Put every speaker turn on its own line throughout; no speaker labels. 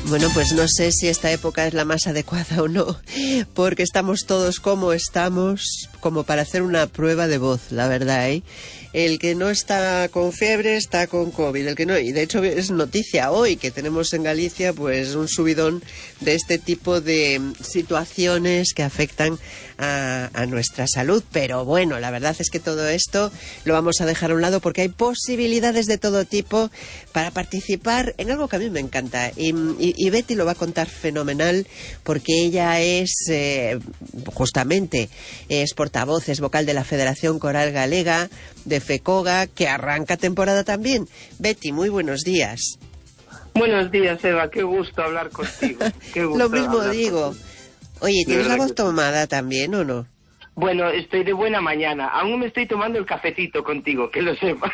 Bueno, pues no sé si esta época es la más adecuada o no, porque estamos todos como estamos, como para hacer una prueba de voz, la verdad, ¿eh? El que no está con fiebre está con COVID, el que no, y de hecho es noticia hoy que tenemos en Galicia pues un subidón de este tipo de situaciones que afectan a nuestra salud, pero bueno, la verdad es que todo esto lo vamos a dejar a un lado porque hay posibilidades de todo tipo para participar en algo que a mí me encanta y Betty lo va a contar fenomenal porque ella es justamente es portavoz, es vocal de la Federación Coral Galega de FECOGA, que arranca temporada también. Betty, muy buenos días.
Buenos días, Eva, qué gusto hablar contigo. Qué gusto.
Lo mismo digo. Oye, ¿tienes la voz tomada también o no?
Bueno, estoy de buena mañana. Aún me estoy tomando el cafetito contigo, que lo sepas.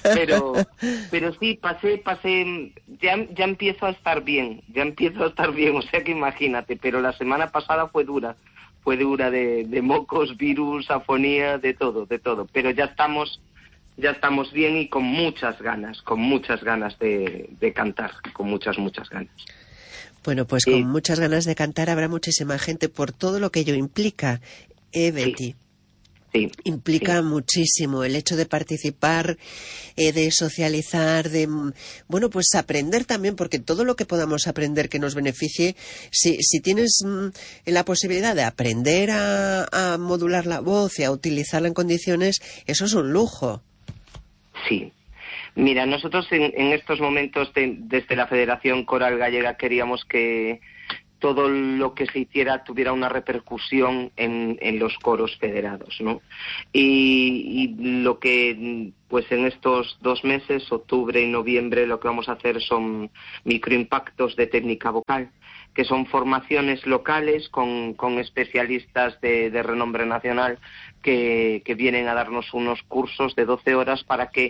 Pero sí, pasé, ya empiezo a estar bien, o sea que imagínate. Pero la semana pasada fue dura de mocos, virus, afonía, de todo. Pero ya estamos bien y con muchas ganas de cantar, con muchas ganas.
Bueno, pues con muchas ganas de cantar habrá muchísima gente por todo lo que ello implica, Betty.
Sí.
Implica muchísimo el hecho de participar, de socializar, de, bueno, pues aprender también, porque todo lo que podamos aprender que nos beneficie, si tienes la posibilidad de aprender a modular la voz y a utilizarla en condiciones, eso es un lujo.
Sí. Mira, nosotros en estos momentos desde la Federación Coral Gallega queríamos que todo lo que se hiciera tuviera una repercusión en los coros federados, ¿no? Y lo que, pues en estos 2 meses, octubre y noviembre, lo que vamos a hacer son microimpactos de técnica vocal, que son formaciones locales con especialistas de renombre nacional que vienen a darnos unos cursos de 12 horas para que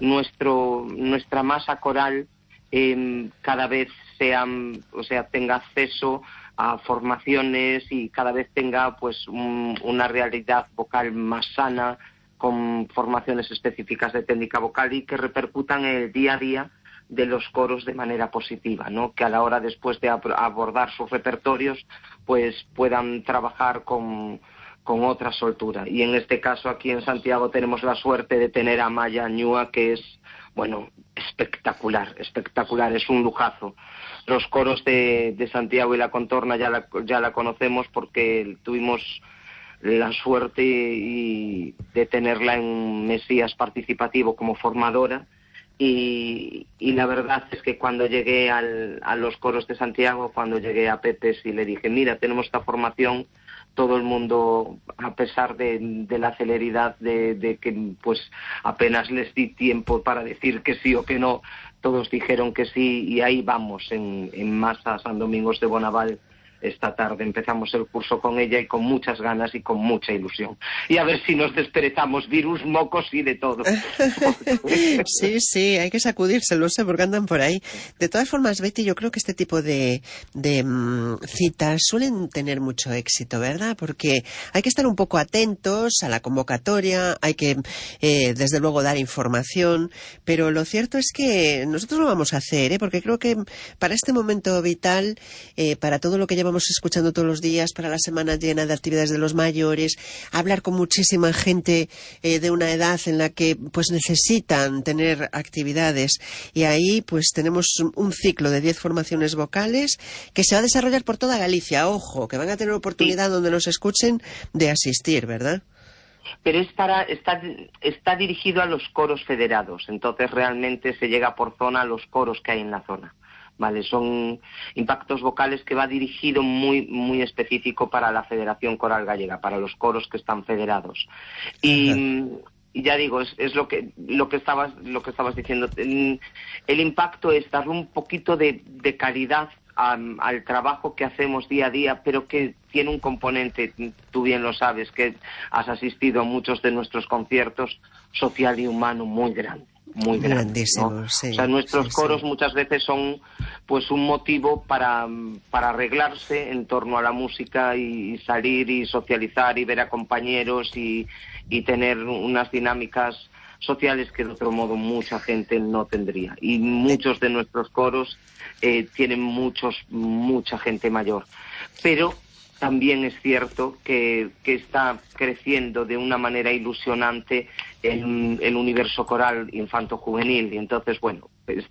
nuestra masa coral cada vez tenga acceso a formaciones y cada vez tenga pues una realidad vocal más sana, con formaciones específicas de técnica vocal y que repercutan en el día a día de los coros de manera positiva, ¿no? Que a la hora después de abordar sus repertorios pues puedan trabajar con otra soltura. Y en este caso aquí en Santiago tenemos la suerte de tener a Maya Ñúa, que es, bueno, espectacular, es un lujazo. Los coros de Santiago y la contorna ya la conocemos porque tuvimos la suerte de tenerla en Mesías Participativo como formadora y la verdad es que cuando llegué a los coros de Santiago, cuando llegué a Pepes y le dije, mira, tenemos esta formación, todo el mundo, a pesar de la celeridad de que pues apenas les di tiempo para decir que sí o que no, todos dijeron que sí y ahí vamos en masa a San Domingos de Bonaval. Esta tarde empezamos el curso con ella y con muchas ganas y con mucha ilusión. Y a ver si nos desperezamos virus, mocos y de todo.
Sí, hay que sacudirse, lo sé, porque andan por ahí. De todas formas, Betty, yo creo que este tipo de citas suelen tener mucho éxito, ¿verdad? Porque hay que estar un poco atentos a la convocatoria, hay que, desde luego, dar información, pero lo cierto es que nosotros lo vamos a hacer, porque creo que para este momento vital, para todo lo que llevamos escuchando todos los días, para la semana llena de actividades de los mayores, hablar con muchísima gente de una edad en la que pues necesitan tener actividades, y ahí pues tenemos un ciclo de 10 formaciones vocales que se va a desarrollar por toda Galicia. Ojo, que van a tener oportunidad donde nos escuchen de asistir, ¿verdad?
Pero está dirigido a los coros federados, entonces realmente se llega por zona a los coros que hay en la zona. Vale, son impactos vocales que va dirigido muy específico para la Federación Coral Gallega, para los coros que están federados. Y ya digo, es lo que estabas diciendo. El impacto es darle un poquito de calidad al trabajo que hacemos día a día, pero que tiene un componente, tú bien lo sabes, que has asistido a muchos de nuestros conciertos, social y humano muy grande. Muy grandísimo, ¿no?
Sí,
o sea, nuestros coros muchas veces son pues un motivo para arreglarse en torno a la música y salir y socializar y ver a compañeros y tener unas dinámicas sociales que de otro modo mucha gente no tendría. Y muchos de nuestros coros tienen mucha gente mayor. Pero también es cierto que está creciendo de una manera ilusionante el universo coral infanto-juvenil, y entonces, bueno, pues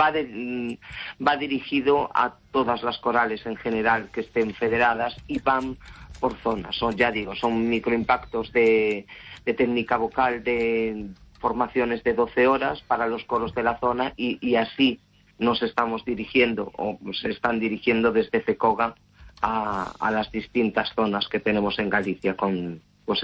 va dirigido a todas las corales en general que estén federadas y van por zonas. Son microimpactos de técnica vocal, de formaciones de 12 horas para los coros de la zona, y así nos estamos dirigiendo, o se están dirigiendo desde FECOGA a las distintas zonas que tenemos en Galicia, con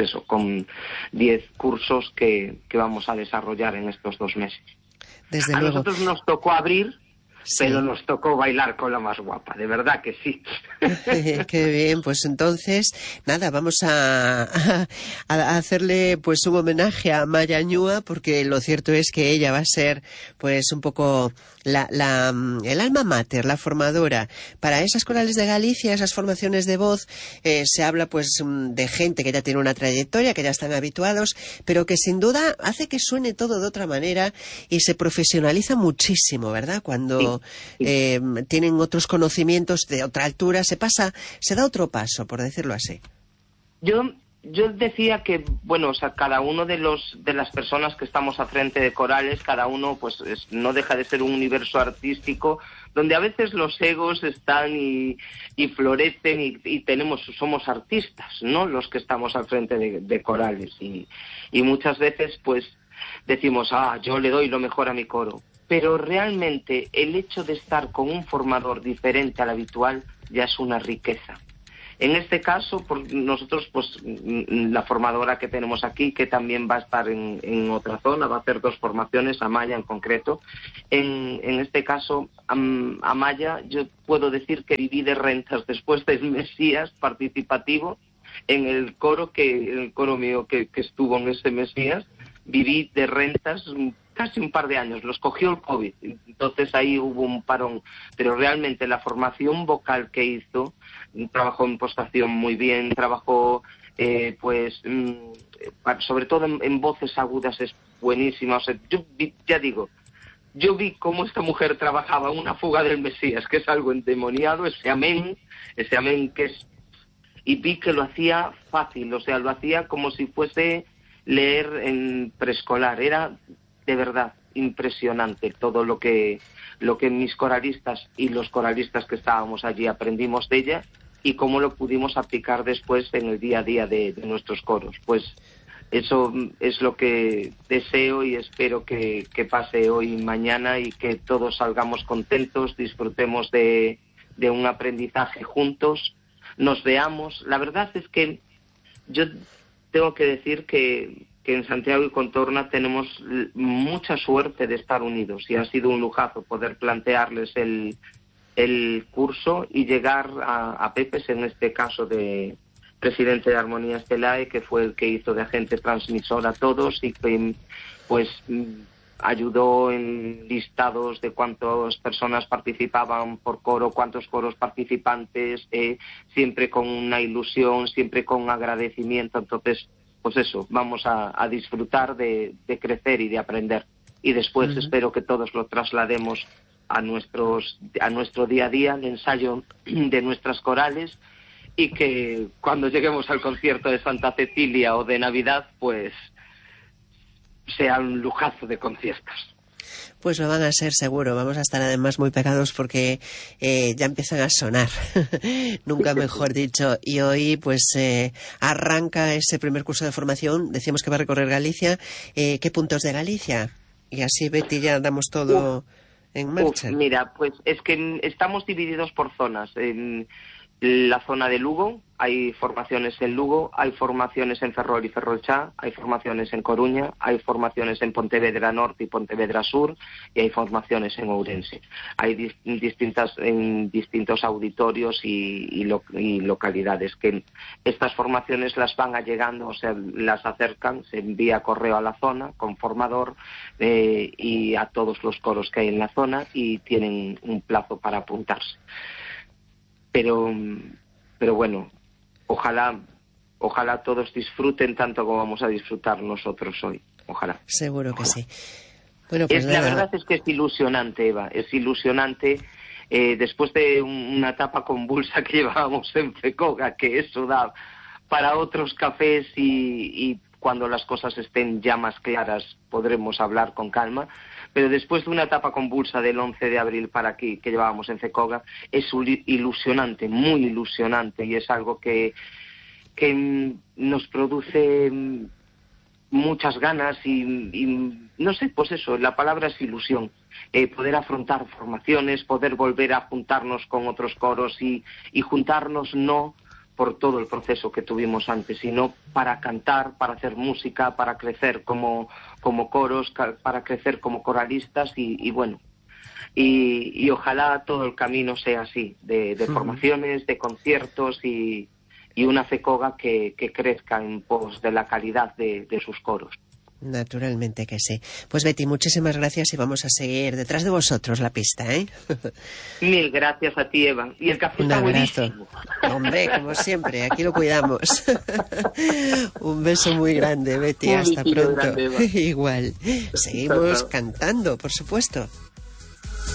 10 cursos que vamos a desarrollar en estos 2 meses.
Desde
luego.
Nosotros
nos tocó abrir,
sí,
pero nos tocó bailar con la más guapa, de verdad que sí.
Qué bien, pues entonces, nada, vamos a hacerle pues un homenaje a Maya Ñúa, porque lo cierto es que ella va a ser pues un poco el alma mater, la formadora. Para esas corales de Galicia, esas formaciones de voz, se habla pues de gente que ya tiene una trayectoria, que ya están habituados, pero que sin duda hace que suene todo de otra manera y se profesionaliza muchísimo, ¿verdad? Cuando
Sí.
tienen otros conocimientos de otra altura, se da otro paso, por decirlo así.
Yo decía que, bueno, cada uno de las personas que estamos al frente de corales, cada uno pues no deja de ser un universo artístico donde a veces los egos están y florecen y somos artistas, ¿no? Los que estamos al frente de corales, y muchas veces pues decimos, yo le doy lo mejor a mi coro. Pero realmente el hecho de estar con un formador diferente al habitual ya es una riqueza. En este caso, nosotros, pues la formadora que tenemos aquí, que también va a estar en otra zona, va a hacer 2 formaciones, Amaya en concreto. En este caso, Amaya, yo puedo decir que viví de rentas después del Mesías participativo en el coro mío que estuvo en ese Mesías. Viví de rentas casi un par de años, los cogió el COVID, entonces ahí hubo un parón, pero realmente la formación vocal que hizo, trabajó en impostación muy bien, trabajó sobre todo en voces agudas, es buenísima. O sea, yo vi cómo esta mujer trabajaba una fuga del Mesías, que es algo endemoniado, ese amén que es, y vi que lo hacía fácil, o sea, lo hacía como si fuese leer en preescolar. Era de verdad impresionante todo lo que mis coralistas y los coralistas que estábamos allí aprendimos de ella, y cómo lo pudimos aplicar después en el día a día de nuestros coros. Pues eso es lo que deseo y espero que pase hoy y mañana, y que todos salgamos contentos, disfrutemos de un aprendizaje juntos, nos veamos. La verdad es que yo tengo que decir que en Santiago y Contorna tenemos mucha suerte de estar unidos, y ha sido un lujazo poder plantearles el curso y llegar a Pepes, en este caso de presidente de Armonía Estelae, que fue el que hizo de agente transmisor a todos, y que pues ayudó en listados de cuántas personas participaban por coro, cuántos coros participantes, siempre con una ilusión, siempre con agradecimiento. Entonces, pues eso, vamos a disfrutar de crecer y de aprender. Y después espero que todos lo traslademos a nuestro día a día, el ensayo de nuestras corales, y que cuando lleguemos al concierto de Santa Cecilia o de Navidad, pues sea un lujazo de conciertos.
Pues lo van a ser seguro, vamos a estar además muy pegados porque ya empiezan a sonar, nunca mejor dicho, y hoy pues arranca ese primer curso de formación. Decíamos que va a recorrer Galicia. ¿Qué puntos de Galicia? Y así, Betty, ya damos todo en marcha.
Mira, pues es que estamos divididos por zonas. En la zona de Lugo hay formaciones en Lugo, hay formaciones en Ferrol y Ferrolchá, hay formaciones en Coruña, hay formaciones en Pontevedra Norte y Pontevedra Sur, y hay formaciones en Ourense. Hay en distintos auditorios y localidades, que estas formaciones las van allegando, o sea, las acercan, se envía correo a la zona con formador y a todos los coros que hay en la zona, y tienen un plazo para apuntarse. Pero bueno, ojalá todos disfruten tanto como vamos a disfrutar nosotros hoy. Ojalá.
Seguro que sí. Bueno, pues
la verdad es que es ilusionante, Eva, es ilusionante. Después de una etapa convulsa que llevábamos en FECOGA, que eso da para otros cafés y cuando las cosas estén ya más claras podremos hablar con calma, pero después de una etapa convulsa del 11 de abril para aquí que llevábamos en FECOGA, es ilusionante, muy ilusionante, y es algo que nos produce muchas ganas y no sé, pues eso, la palabra es ilusión. Poder afrontar formaciones, poder volver a juntarnos con otros coros y juntarnos no por todo el proceso que tuvimos antes, sino para cantar, para hacer música, para crecer como coros, para crecer como coralistas y bueno, y ojalá todo el camino sea así, de formaciones, de conciertos y una FECOGA que crezca en pos de la calidad de sus coros.
Naturalmente que sí. Pues Betty, muchísimas gracias y vamos a seguir detrás de vosotros la pista, ¿eh?
Mil gracias a ti, Eva. Y el café está buenísimo.
Hombre, como siempre, aquí lo cuidamos. Un beso muy grande, Betty. Hasta pronto.
Grande, Eva.
Igual. Seguimos cantando, por supuesto.